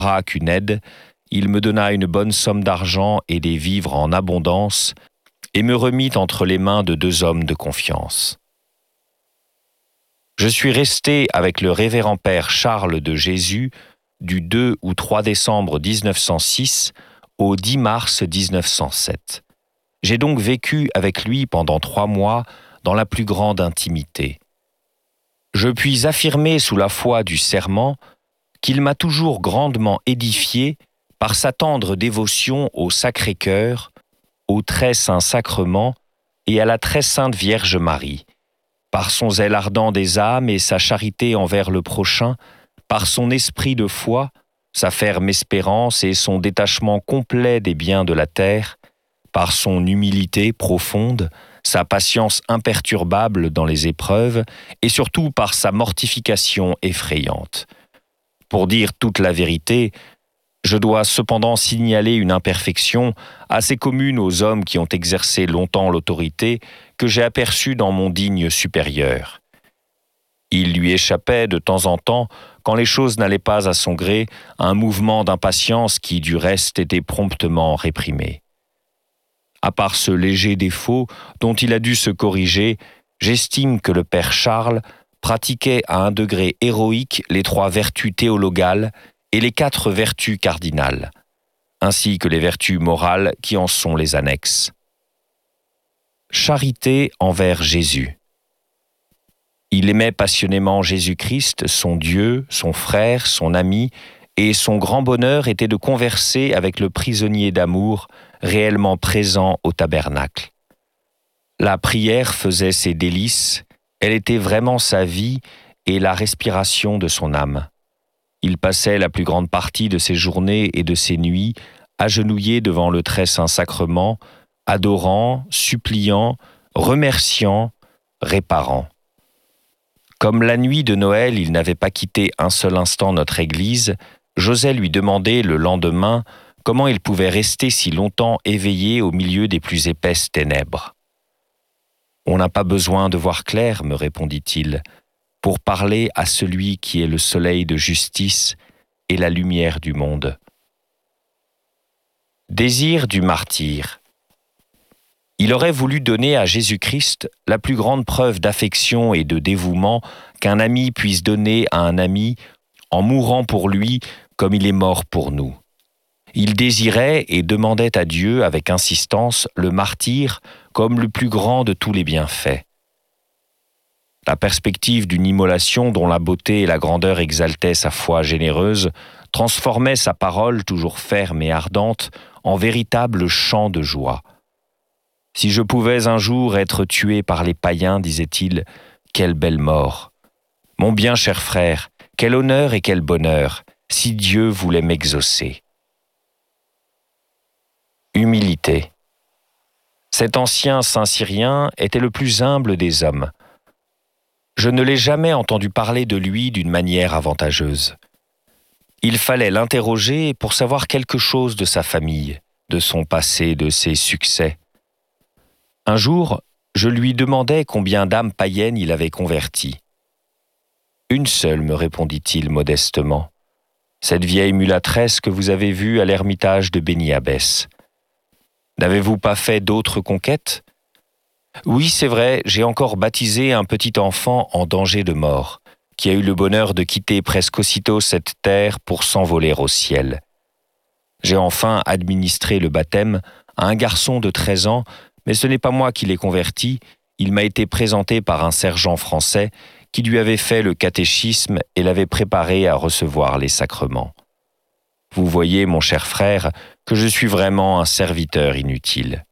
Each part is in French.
qu'une aide, il me donna une bonne somme d'argent et des vivres en abondance, et me remit entre les mains de 2 hommes de confiance. Je suis resté avec le révérend père Charles de Jésus du 2 ou 3 décembre 1906 au 10 mars 1907. J'ai donc vécu avec lui pendant 3 mois dans la plus grande intimité. Je puis affirmer sous la foi du serment qu'il m'a toujours grandement édifié par sa tendre dévotion au Sacré-Cœur, au Très Saint Sacrement et à la Très Sainte Vierge Marie, par son zèle ardent des âmes et sa charité envers le prochain, par son esprit de foi, sa ferme espérance et son détachement complet des biens de la terre, par son humilité profonde, sa patience imperturbable dans les épreuves et surtout par sa mortification effrayante. Pour dire toute la vérité, je dois cependant signaler une imperfection assez commune aux hommes qui ont exercé longtemps l'autorité que j'ai aperçue dans mon digne supérieur. Il lui échappait de temps en temps, quand les choses n'allaient pas à son gré, un mouvement d'impatience qui du reste était promptement réprimé. À part ce léger défaut dont il a dû se corriger, j'estime que le père Charles pratiquait à un degré héroïque les 3 vertus théologales et les 4 vertus cardinales, ainsi que les vertus morales qui en sont les annexes. Charité envers Jésus. Il aimait passionnément Jésus-Christ, son Dieu, son frère, son ami, et son grand bonheur était de converser avec le prisonnier d'amour réellement présent au tabernacle. La prière faisait ses délices, elle était vraiment sa vie et la respiration de son âme. Il passait la plus grande partie de ses journées et de ses nuits agenouillé devant le Très Saint Sacrement, adorant, suppliant, remerciant, réparant. Comme la nuit de Noël, il n'avait pas quitté un seul instant notre église, j'osais lui demander le lendemain comment il pouvait rester si longtemps éveillé au milieu des plus épaisses ténèbres. « On n'a pas besoin de voir clair, me répondit-il, pour parler à celui qui est le soleil de justice et la lumière du monde. » Désir du martyr. Il aurait voulu donner à Jésus-Christ la plus grande preuve d'affection et de dévouement qu'un ami puisse donner à un ami en mourant pour lui comme il est mort pour nous. Il désirait et demandait à Dieu avec insistance le martyr comme le plus grand de tous les bienfaits. La perspective d'une immolation dont la beauté et la grandeur exaltaient sa foi généreuse transformait sa parole toujours ferme et ardente en véritable chant de joie. « Si je pouvais un jour être tué par les païens, disait-il, quelle belle mort. Mon bien cher frère, quel honneur et quel bonheur, si Dieu voulait m'exaucer. » Humilité. Cet ancien saint syrien était le plus humble des hommes. Je ne l'ai jamais entendu parler de lui d'une manière avantageuse. Il fallait l'interroger pour savoir quelque chose de sa famille, de son passé, de ses succès. Un jour, je lui demandai combien d'âmes païennes il avait converties. « Une seule, me répondit-il modestement. Cette vieille mulâtresse que vous avez vue à l'ermitage de Béni-Abbès. N'avez-vous pas fait d'autres conquêtes ? Oui, c'est vrai, j'ai encore baptisé un petit enfant en danger de mort, qui a eu le bonheur de quitter presque aussitôt cette terre pour s'envoler au ciel. J'ai enfin administré le baptême à un garçon de 13 ans, mais ce n'est pas moi qui l'ai converti, il m'a été présenté par un sergent français qui lui avait fait le catéchisme et l'avait préparé à recevoir les sacrements. Vous voyez, mon cher frère, que je suis vraiment un serviteur inutile.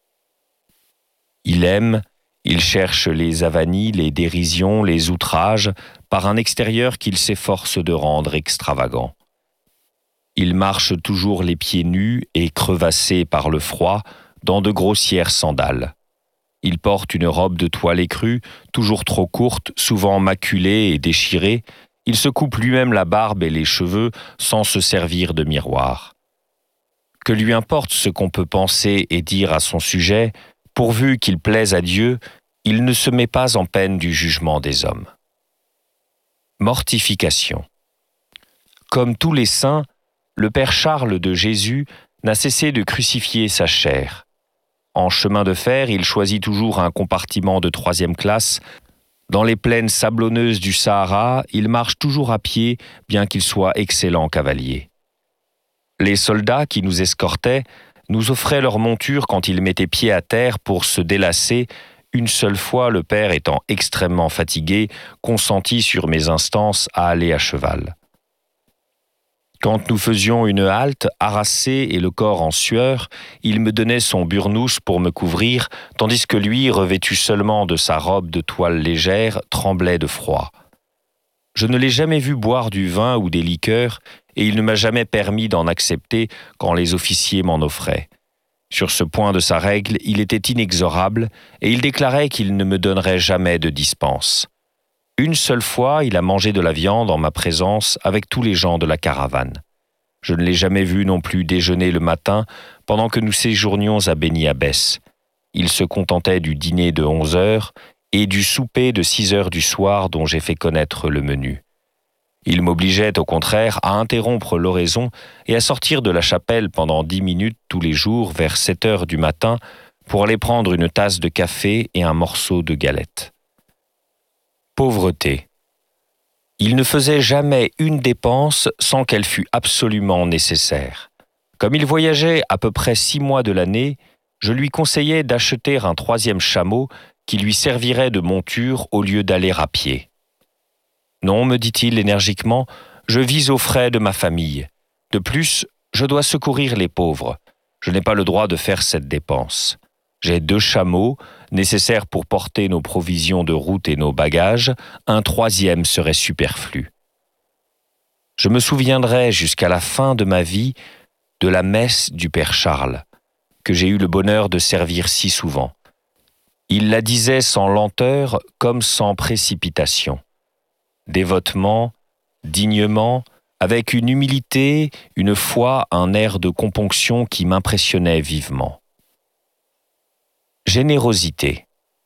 Il aime, il cherche les avanies, les dérisions, les outrages, par un extérieur qu'il s'efforce de rendre extravagant. Il marche toujours les pieds nus et crevassés par le froid, dans de grossières sandales. Il porte une robe de toile écrue, toujours trop courte, souvent maculée et déchirée. Il se coupe lui-même la barbe et les cheveux sans se servir de miroir. Que lui importe ce qu'on peut penser et dire à son sujet, pourvu qu'il plaise à Dieu, il ne se met pas en peine du jugement des hommes. Mortification. Comme tous les saints, le Père Charles de Jésus n'a cessé de crucifier sa chair. En chemin de fer, il choisit toujours un compartiment de 3e classe. Dans les plaines sablonneuses du Sahara, il marche toujours à pied, bien qu'il soit excellent cavalier. Les soldats qui nous escortaient nous offraient leur monture quand ils mettaient pied à terre pour se délasser. Une seule fois, le père étant extrêmement fatigué, consentit sur mes instances à aller à cheval. Quand nous faisions une halte, harassé et le corps en sueur, il me donnait son burnous pour me couvrir, tandis que lui, revêtu seulement de sa robe de toile légère, tremblait de froid. Je ne l'ai jamais vu boire du vin ou des liqueurs, et il ne m'a jamais permis d'en accepter quand les officiers m'en offraient. Sur ce point de sa règle, il était inexorable, et il déclarait qu'il ne me donnerait jamais de dispense. Une seule fois, il a mangé de la viande en ma présence avec tous les gens de la caravane. Je ne l'ai jamais vu non plus déjeuner le matin pendant que nous séjournions à Beni Abbès. Il se contentait du dîner de 11 heures et du souper de 6 heures du soir dont j'ai fait connaître le menu. Il m'obligeait au contraire à interrompre l'oraison et à sortir de la chapelle pendant 10 minutes tous les jours vers 7 heures du matin pour aller prendre une tasse de café et un morceau de galette. Pauvreté. Il ne faisait jamais une dépense sans qu'elle fût absolument nécessaire. Comme il voyageait à peu près 6 mois de l'année, je lui conseillais d'acheter un 3e chameau qui lui servirait de monture au lieu d'aller à pied. « Non, me dit-il énergiquement, je vis aux frais de ma famille. De plus, je dois secourir les pauvres. Je n'ai pas le droit de faire cette dépense. J'ai 2 chameaux, nécessaires pour porter nos provisions de route et nos bagages. Un 3e serait superflu. » Je me souviendrai jusqu'à la fin de ma vie de la messe du Père Charles, que j'ai eu le bonheur de servir si souvent. Il la disait sans lenteur comme sans précipitation. Dévotement, dignement, avec une humilité, une foi, un air de componction qui m'impressionnait vivement. Générosité.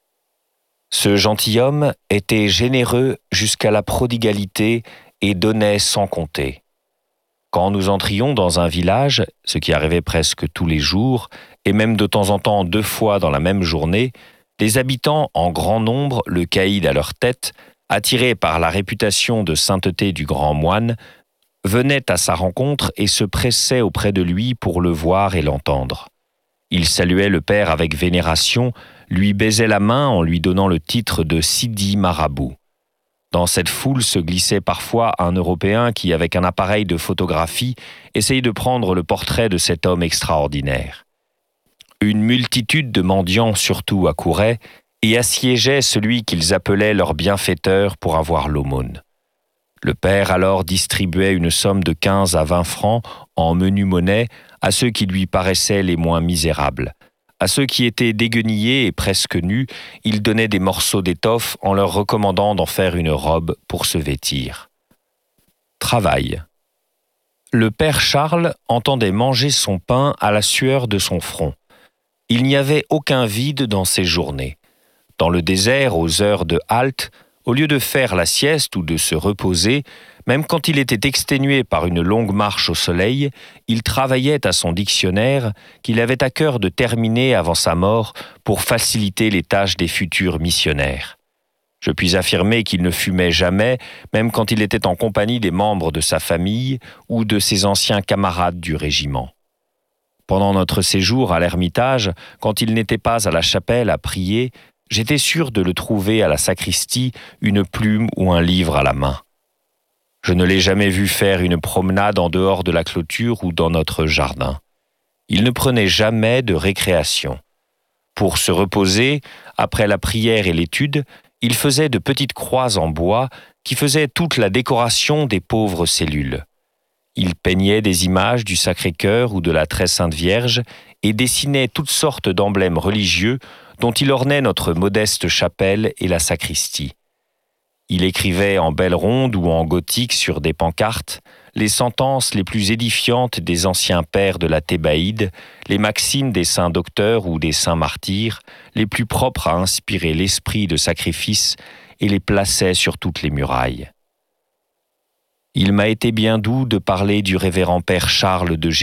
Ce gentilhomme était généreux jusqu'à la prodigalité et donnait sans compter. Quand nous entrions dans un village, ce qui arrivait presque tous les jours, et même de temps en temps 2 fois dans la même journée, les habitants en grand nombre, le caïd à leur tête, attirés par la réputation de sainteté du grand moine, venaient à sa rencontre et se pressaient auprès de lui pour le voir et l'entendre. Ils saluaient le père avec vénération, lui baisaient la main en lui donnant le titre de Sidi Marabout. Dans cette foule se glissait parfois un Européen qui, avec un appareil de photographie, essayait de prendre le portrait de cet homme extraordinaire. Une multitude de mendiants surtout accourait et assiégeait celui qu'ils appelaient leur bienfaiteur pour avoir l'aumône. Le père alors distribuait une somme de 15 à 20 francs en menu monnaie à ceux qui lui paraissaient les moins misérables. À ceux qui étaient déguenillés et presque nus, il donnait des morceaux d'étoffe en leur recommandant d'en faire une robe pour se vêtir. Travail. Le père Charles entendait manger son pain à la sueur de son front. Il n'y avait aucun vide dans ses journées. Dans le désert, aux heures de halte, au lieu de faire la sieste ou de se reposer, même quand il était exténué par une longue marche au soleil, il travaillait à son dictionnaire qu'il avait à cœur de terminer avant sa mort pour faciliter les tâches des futurs missionnaires. Je puis affirmer qu'il ne fumait jamais, même quand il était en compagnie des membres de sa famille ou de ses anciens camarades du régiment. Pendant notre séjour à l'Ermitage, quand il n'était pas à la chapelle à prier, j'étais sûr de le trouver à la sacristie, une plume ou un livre à la main. Je ne l'ai jamais vu faire une promenade en dehors de la clôture ou dans notre jardin. Il ne prenait jamais de récréation. Pour se reposer, après la prière et l'étude, il faisait de petites croix en bois qui faisaient toute la décoration des pauvres cellules. Il peignait des images du Sacré-Cœur ou de la Très-Sainte Vierge et dessinait toutes sortes d'emblèmes religieux dont il ornait notre modeste chapelle et la sacristie. Il écrivait en belle ronde ou en gothique sur des pancartes les sentences les plus édifiantes des anciens pères de la Thébaïde, les maximes des saints docteurs ou des saints martyrs, les plus propres à inspirer l'esprit de sacrifice, et les plaçait sur toutes les murailles. Il m'a été bien doux de parler du révérend père Charles de